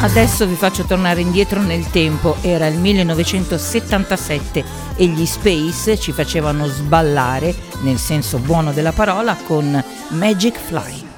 Adesso vi faccio tornare indietro nel tempo, era il 1977 e gli Space ci facevano sballare, nel senso buono della parola, con Magic Fly.